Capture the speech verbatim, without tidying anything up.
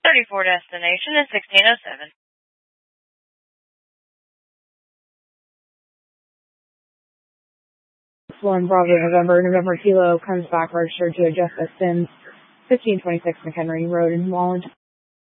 thirty-four destination is sixteen oh seven. one Bravo November, November Kilo comes back registered to adjust as Sims, fifteen twenty-six McHenry Road in Wallen.